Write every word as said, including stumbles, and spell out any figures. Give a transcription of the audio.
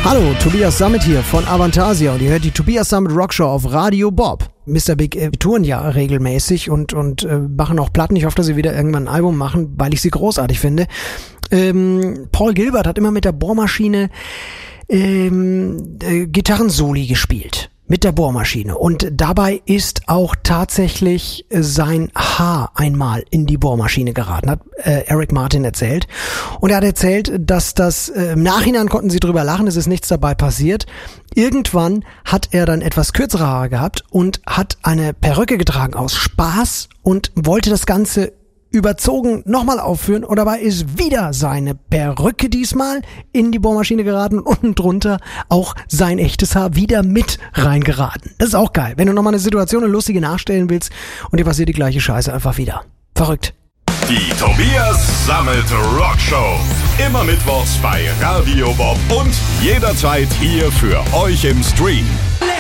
Hallo, Tobias Sammet hier von Avantasia und ihr hört die Tobias Sammet Rockshow auf Radio Bob. Mister Big äh, touren ja regelmäßig und und äh, machen auch Platten. Ich hoffe, dass sie wieder irgendwann ein Album machen, weil ich sie großartig finde. Ähm, Paul Gilbert hat immer mit der Bohrmaschine ähm, äh, Gitarrensoli gespielt. Mit der Bohrmaschine. Und dabei ist auch tatsächlich sein Haar einmal in die Bohrmaschine geraten, hat äh, Eric Martin erzählt. Und er hat erzählt, dass das, äh, im Nachhinein konnten sie drüber lachen, es ist nichts dabei passiert. Irgendwann hat er dann etwas kürzere Haare gehabt und hat eine Perücke getragen aus Spaß und wollte das Ganze überzogen nochmal aufführen und dabei ist wieder seine Perücke diesmal in die Bohrmaschine geraten und unten drunter auch sein echtes Haar wieder mit reingeraten. Das ist auch geil, wenn du nochmal eine Situation, eine lustige nachstellen willst und dir passiert die gleiche Scheiße einfach wieder. Verrückt. Die Tobias Sammet Rockshow. Immer mittwochs bei Radio Bob und jederzeit hier für euch im Stream.